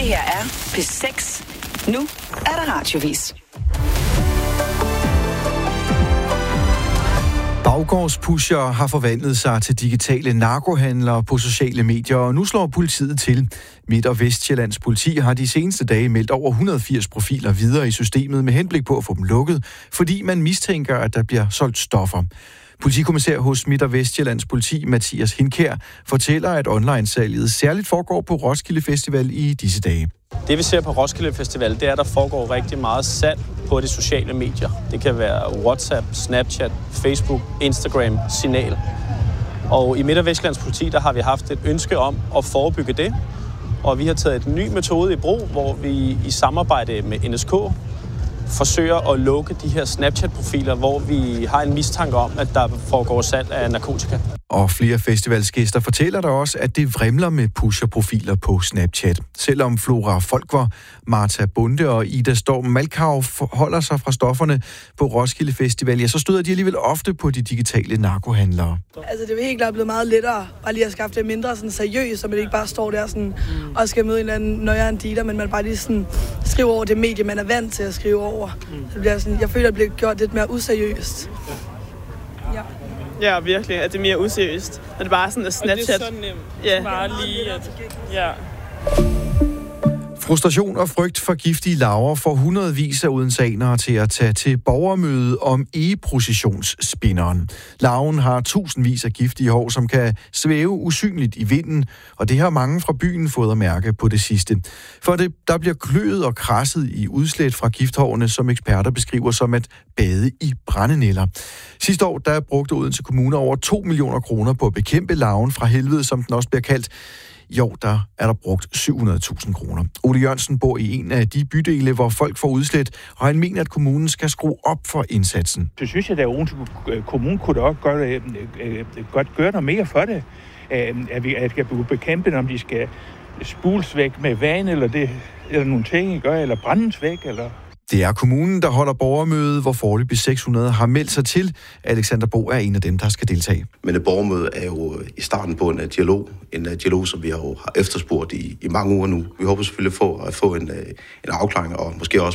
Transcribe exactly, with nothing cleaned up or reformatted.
her er P seks. Nu er der radiovis. Baggårdspushere har forvandlet sig til digitale narkohandlere på sociale medier, og nu slår politiet til. Midt- og Vestjyllands politi har de seneste dage meldt over et hundrede og firs profiler videre i systemet med henblik på at få dem lukket, fordi man mistænker, at der bliver solgt stoffer. Politikommissær hos Midt- og Vestjyllands politi, Mathias Hindkjær, fortæller, at online-salget særligt foregår på Roskilde Festival i disse dage. Det vi ser på Roskilde Festival, det er, at der foregår rigtig meget salg på de sociale medier. Det kan være WhatsApp, Snapchat, Facebook, Instagram, Signal. Og i Midt- og Vestjyllands politi, der har vi haft et ønske om at forebygge det. Og vi har taget en ny metode i brug, hvor vi i samarbejde med N S K forsøger at lukke de her Snapchat-profiler, hvor vi har en mistanke om, at der foregår salg af narkotika. Og flere festivalsgæster fortæller der også, at det vrimler med pusher-profiler på Snapchat. Selvom Flora Folkvar, Martha Bunde og Ida Storm Malkav holder sig fra stofferne på Roskilde Festival, ja, så støder de alligevel ofte på de digitale narkohandlere. Altså, det er helt klart blevet meget lettere bare lige at skaffe det mindre sådan seriøst, så man ikke bare står der sådan, mm. og skal møde en eller anden nøjere dealer, men man bare lige sådan skriver over det medie, man er vant til at skrive over. Mm. Det bliver sådan, jeg føler, at det bliver gjort lidt mere useriøst. Ja. Ja, virkelig. At det er mere useriøst. Og det er bare sådan, at Snapchat... Og det er så nemt. Ja. Bare lige at... Ja. Frustration og frygt for giftige larver får hundredvis af odenseanere til at tage til borgermøde om e-processionsspinderen. Larven har tusindvis af giftige hår, som kan svæve usynligt i vinden, og det har mange fra byen fået at mærke på det sidste. For det, der bliver kløet og krasset i udslæt fra gifthårene, som eksperter beskriver som at bade i brændenælder. Sidste år der brugte Odense Kommune over to millioner kroner på at bekæmpe larven fra helvede, som den også bliver kaldt. I år der er der brugt syv hundrede tusind kroner. Ole Jørgensen bor i en af de bydele, hvor folk får udslæt, og han mener, at kommunen skal skrue op for indsatsen. Så synes jeg, at Odense Kommune kunne da også gøre, godt gøre noget mere for det. At vi skal bekæmpe, om de skal spules væk med vand, eller, det, eller nogle ting, eller brændes væk, eller... Det er kommunen, der holder borgermøde, hvor foreløbig seks hundrede har meldt sig til. Alexander Bo er en af dem, der skal deltage. Men et borgermøde er jo i starten på en dialog. En dialog, som vi har, jo har efterspurgt i, i mange uger nu. Vi håber selvfølgelig få, at få en, en afklaring og måske også